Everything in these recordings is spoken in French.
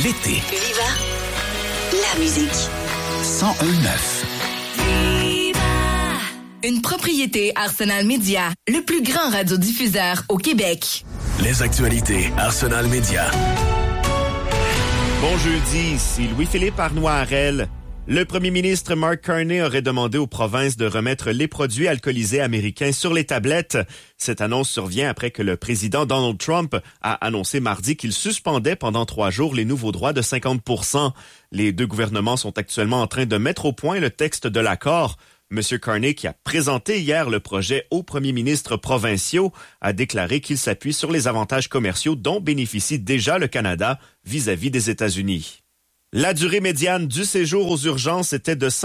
l'été. Viva la musique. 101.9. Une propriété Arsenal Média, le plus grand radiodiffuseur au Québec. Les actualités Arsenal Média. Bon jeudi, ici Louis-Philippe Arnois-Harel. Le premier ministre Mark Carney aurait demandé aux provinces de remettre les produits alcoolisés américains sur les tablettes. Cette annonce survient après que le président Donald Trump a annoncé mardi qu'il suspendait pendant 3 jours les nouveaux droits de 50%. Les deux gouvernements sont actuellement en train de mettre au point le texte de l'accord. M. Carney, qui a présenté hier le projet aux premiers ministres provinciaux, a déclaré qu'il s'appuie sur les avantages commerciaux dont bénéficie déjà le Canada vis-à-vis des États-Unis. La durée médiane du séjour aux urgences était de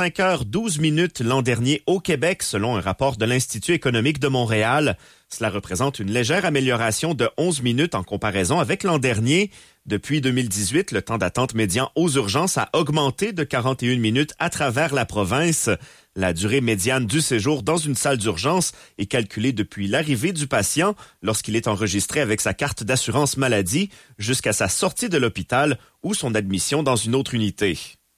5h12 l'an dernier au Québec, selon un rapport de l'Institut économique de Montréal. Cela représente une légère amélioration de 11 minutes en comparaison avec l'an dernier. Depuis 2018, le temps d'attente médian aux urgences a augmenté de 41 minutes à travers la province. La durée médiane du séjour dans une salle d'urgence est calculée depuis l'arrivée du patient lorsqu'il est enregistré avec sa carte d'assurance maladie jusqu'à sa sortie de l'hôpital ou son admission dans une autre unité.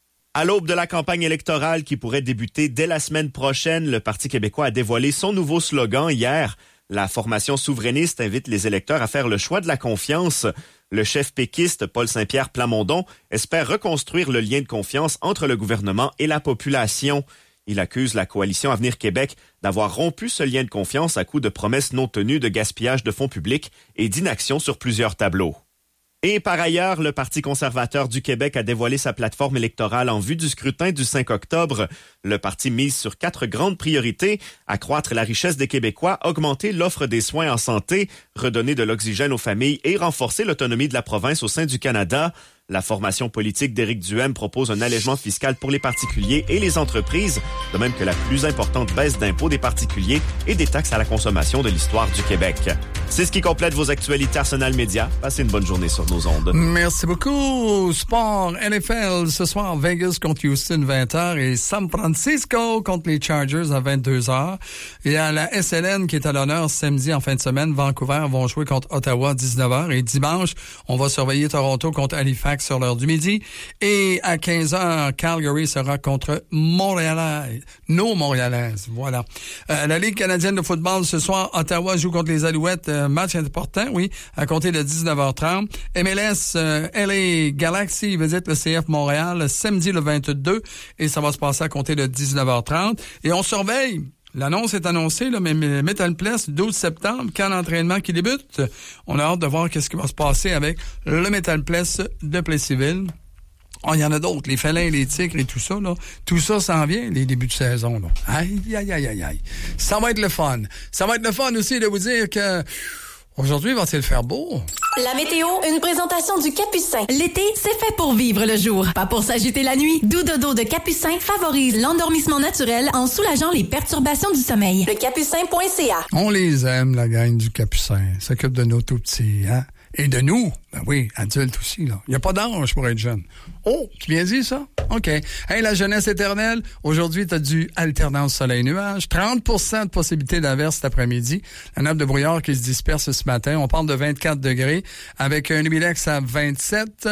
À l'aube de la campagne électorale qui pourrait débuter dès la semaine prochaine, le Parti québécois a dévoilé son nouveau slogan hier. La formation souverainiste invite les électeurs à faire le choix de la confiance. Le chef péquiste Paul Saint-Pierre Plamondon espère reconstruire le lien de confiance entre le gouvernement et la population. Il accuse la coalition Avenir Québec d'avoir rompu ce lien de confiance à coup de promesses non tenues, de gaspillage de fonds publics et d'inaction sur plusieurs tableaux. Et par ailleurs, le Parti conservateur du Québec a dévoilé sa plateforme électorale en vue du scrutin du 5 octobre. Le parti mise sur 4 grandes priorités: accroître la richesse des Québécois, augmenter l'offre des soins en santé, redonner de l'oxygène aux familles et renforcer l'autonomie de la province au sein du Canada. La formation politique d'Éric Duhaime propose un allègement fiscal pour les particuliers et les entreprises, de même que la plus importante baisse d'impôts des particuliers et des taxes à la consommation de l'histoire du Québec. C'est ce qui complète vos actualités Arsenal Média. Passez une bonne journée sur nos ondes. Merci beaucoup. Sport NFL ce soir, Vegas contre Houston 20h et San Francisco contre les Chargers à 22h. Et à la SLN qui est à l'honneur samedi en fin de semaine, Vancouver vont jouer contre Ottawa à 19h et dimanche, on va surveiller Toronto contre Halifax sur l'heure du midi. Et à 15h, Calgary sera contre Montréalais. Nos Montréalaises, voilà. La Ligue canadienne de football ce soir, Ottawa joue contre les Alouettes. Match important, oui, à compter de 19h30. MLS, LA Galaxy visite le CF Montréal samedi le 22 et ça va se passer à compter de 19h30. Et on surveille. L'annonce est annoncée, là, mais Metal Place, 12 septembre, camp d'entraînement qui débute. On a hâte de voir qu'est-ce qui va se passer avec le Metal Place de Plessisville. Oh, il y en a d'autres, les félins, les tigres et tout ça, là. Tout ça s'en vient, les débuts de saison, là. Aïe, aïe, aïe, aïe, aïe. Ça va être le fun. Ça va être le fun aussi de vous dire que aujourd'hui, va-t-il faire beau? La météo, une présentation du Capucin. L'été, c'est fait pour vivre le jour, pas pour s'agiter la nuit. Doux dodo de Capucin favorise l'endormissement naturel en soulageant les perturbations du sommeil. Lecapucin.ca. On les aime, la gang du Capucin. S'occupe de nos tout-petits, hein? Et de nous, ben oui, adultes aussi, là. Il n'y a pas d'âge pour être jeune. Oh, tu viens dire ça? OK. Hey, la jeunesse éternelle, aujourd'hui, tu as du alternance soleil-nuage, 30% de possibilité d'averse cet après-midi, la nappe de brouillard qui se disperse ce matin, on parle de 24 degrés, avec un humidex à 27,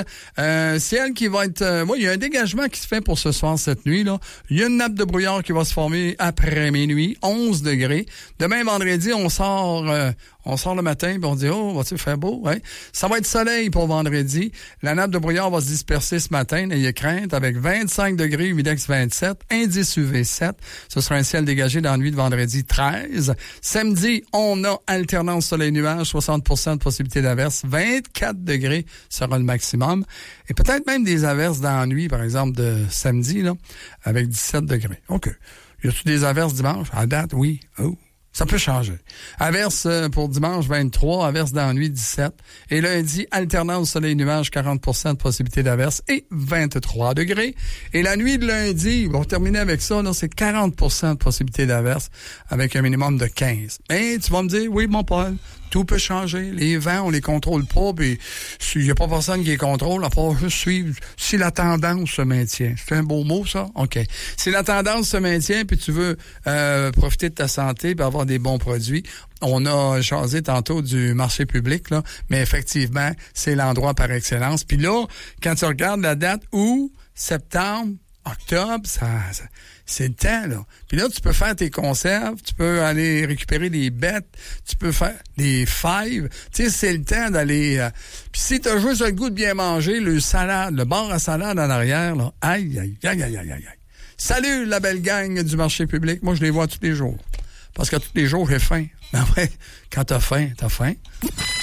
ciel qui va être... il y a un dégagement qui se fait pour ce soir, cette nuit, là. Il y a une nappe de brouillard qui va se former après minuit, 11 degrés. Demain, vendredi, on sort le matin, puis on dit, oh, va-t-il faire beau? Ouais. Ça va être soleil pour vendredi. La nappe de brouillard va se disperser ce matin, n'ayez crainte, avec 25 degrés, humidex 27, indice UV 7. Ce sera un ciel dégagé dans la nuit de vendredi 13. Samedi, on a alternance soleil-nuage, 60% de possibilité d'averse, 24 degrés sera le maximum. Et peut-être même des averses dans la nuit, par exemple, de samedi, là, avec 17 degrés. OK. Y a-t-il des averses dimanche? À date, oui. Oh. Ça peut changer. Averse pour dimanche 23, averse dans la nuit 17. Et lundi, alternance soleil-nuage, 40% de possibilité d'averse et 23 degrés. Et la nuit de lundi, on va terminer avec ça, là, c'est 40% de possibilité d'averse avec un minimum de 15. Mais tu vas me dire, oui, mon Paul, tout peut changer. Les vents, on les contrôle pas, puis il n'y a pas personne qui les contrôle, à part juste suivre si la tendance se maintient. C'est un beau mot, ça? OK. Si la tendance se maintient, puis tu veux profiter de ta santé, puis avoir avoir des bons produits. On a jasé tantôt du marché public, là, mais effectivement, c'est l'endroit par excellence. Puis là, quand tu regardes la date août, septembre, octobre, c'est le temps, là. Puis là, tu peux faire tes conserves, tu peux aller récupérer des bêtes, tu peux faire des fèves. Tu sais, c'est le temps d'aller... Puis si t'as juste le goût de bien manger, le bar à salade en arrière, là, aïe. Salut, la belle gang du marché public. Moi, je les vois tous les jours. Parce que tous les jours, j'ai faim. Ben ouais, quand t'as faim, t'as faim.